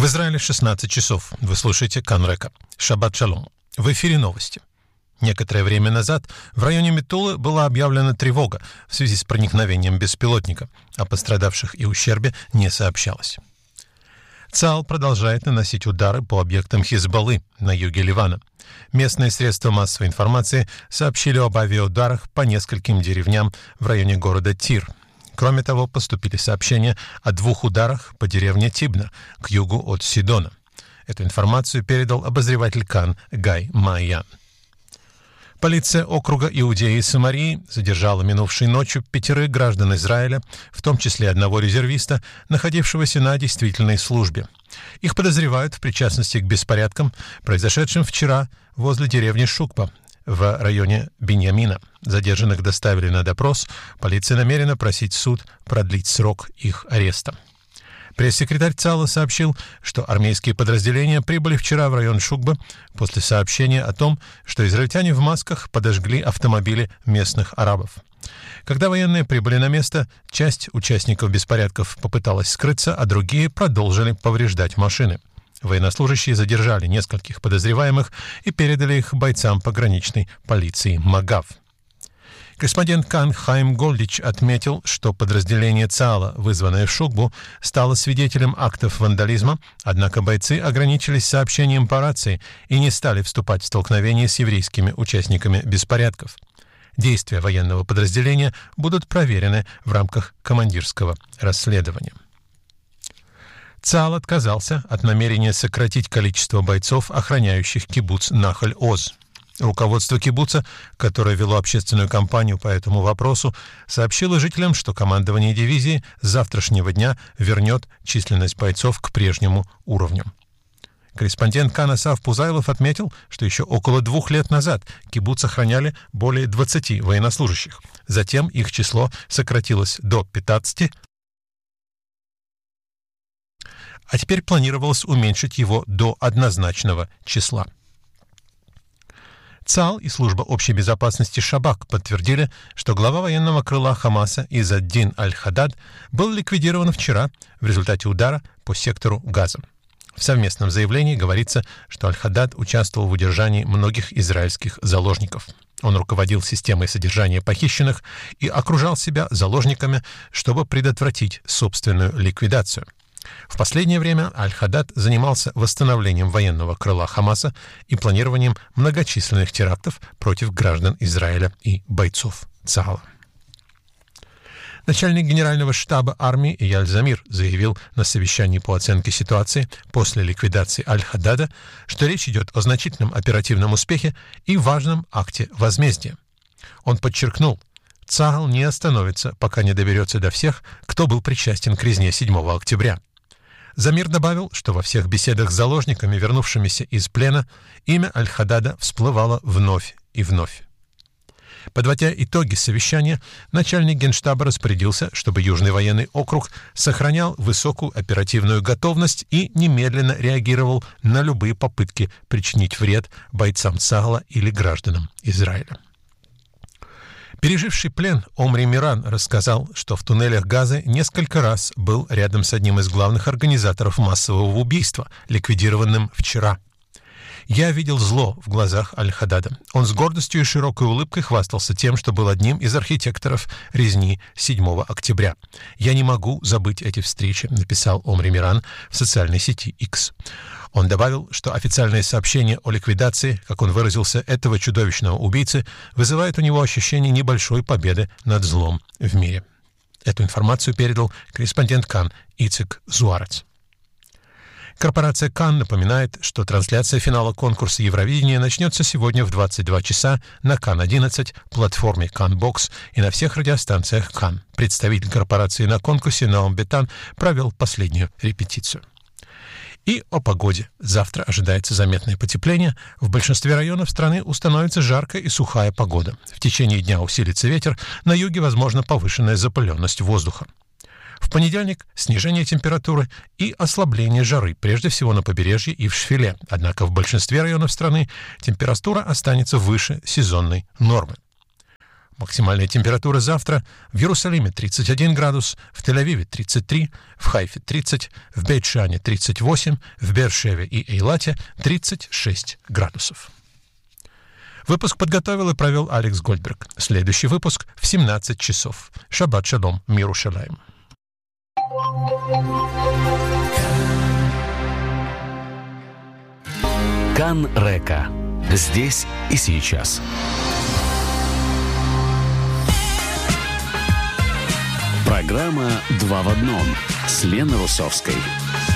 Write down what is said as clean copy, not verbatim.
В Израиле 16 часов. Вы слушаете Кан Река. Шаббат шалом. В эфире новости. Некоторое время назад в районе Метулы была объявлена тревога в связи с проникновением беспилотника. О пострадавших и ущербе не сообщалось. ЦААЛ продолжает наносить удары по объектам Хизбаллы на юге Ливана. Местные средства массовой информации сообщили об авиаударах по нескольким деревням в районе города Тир. Кроме того, поступили сообщения о 2 ударах по деревне Тибна к югу от Сидона. Эту информацию передал обозреватель Кан Гай Майян. Полиция округа Иудеи и Самарии задержала минувшей ночью 5 граждан Израиля, в том числе одного резервиста, находившегося на действительной службе. Их подозревают в причастности к беспорядкам, произошедшим вчера возле деревни Шукпа в районе Биньямина. Задержанных доставили на допрос. Полиция намерена просить суд продлить срок их ареста. Пресс-секретарь ЦААЛа сообщил, что армейские подразделения прибыли вчера в район Шукбы после сообщения о том, что израильтяне в масках подожгли автомобили местных арабов. Когда военные прибыли на место, часть участников беспорядков попыталась скрыться, а другие продолжили повреждать машины. Военнослужащие задержали нескольких подозреваемых и передали их бойцам пограничной полиции Магав. Корреспондент Кан Хайм Голдич отметил, что подразделение ЦААЛа, вызванное в Шукбу, стало свидетелем актов вандализма, однако бойцы ограничились сообщением по рации и не стали вступать в столкновение с еврейскими участниками беспорядков. Действия военного подразделения будут проверены в рамках командирского расследования. ЦААЛ отказался от намерения сократить количество бойцов, охраняющих кибуц Нахаль-Оз. Руководство кибуца, которое вело общественную кампанию по этому вопросу, сообщило жителям, что командование дивизии с завтрашнего дня вернет численность бойцов к прежнему уровню. Корреспондент Кан Асав Пузайлов отметил, что еще около 2 лет назад кибуц охраняли более 20 военнослужащих. Затем их число сократилось до 15, а теперь планировалось уменьшить его до однозначного числа. ЦААЛ и служба общей безопасности Шабак подтвердили, что глава военного крыла Хамаса Изад-Дин Аль-Хадад был ликвидирован вчера в результате удара по сектору Газа. В совместном заявлении говорится, что Аль-Хадад участвовал в удержании многих израильских заложников. Он руководил системой содержания похищенных и окружал себя заложниками, чтобы предотвратить собственную ликвидацию. В последнее время Аль-Хадад занимался восстановлением военного крыла Хамаса и планированием многочисленных терактов против граждан Израиля и бойцов ЦААЛа. Начальник генерального штаба армии Эяль Замир заявил на совещании по оценке ситуации после ликвидации Аль-Хадада, что речь идет о значительном оперативном успехе и важном акте возмездия. Он подчеркнул, ЦААЛ не остановится, пока не доберется до всех, кто был причастен к резне 7 октября. Замир добавил, что во всех беседах с заложниками, вернувшимися из плена, имя Аль-Хадада всплывало вновь и вновь. Подводя итоги совещания, начальник Генштаба распорядился, чтобы Южный военный округ сохранял высокую оперативную готовность и немедленно реагировал на любые попытки причинить вред бойцам ЦААЛа или гражданам Израиля. Переживший плен Омри Миран рассказал, что в туннелях Газы несколько раз был рядом с одним из главных организаторов массового убийства, ликвидированным вчера. «Я видел зло в глазах Аль-Хадада. Он с гордостью и широкой улыбкой хвастался тем, что был одним из архитекторов резни 7 октября. Я не могу забыть эти встречи», — написал Омри Миран в социальной сети X. Он добавил, что официальное сообщение о ликвидации, как он выразился, этого чудовищного убийцы вызывает у него ощущение небольшой победы над злом в мире. Эту информацию передал корреспондент Кан Ицек Зуарец. Корпорация Кан напоминает, что трансляция финала конкурса Евровидения начнется сегодня в 22 часа на Кан-11, платформе Кан-Бокс и на всех радиостанциях Кан. Представитель корпорации на конкурсе Наум Бетан провел последнюю репетицию. И о погоде. Завтра ожидается заметное потепление. В большинстве районов страны установится жаркая и сухая погода. В течение дня усилится ветер, на юге возможна повышенная запыленность воздуха. В понедельник снижение температуры и ослабление жары, прежде всего на побережье и в Шфиле. Однако в большинстве районов страны температура останется выше сезонной нормы. Максимальная температура завтра: в Иерусалиме 31 градус, в Тель-Авиве 33, в Хайфе 30, в Бейт-Шане 38, в Беэр-Шеве и Эйлате 36 градусов. Выпуск подготовил и провел Алекс Гольдберг. Следующий выпуск в 17 часов. Шаббат шалом, мир Иерушалаим. Кан Река. Здесь и сейчас. Программа «Два в одном» с Леной Русовской.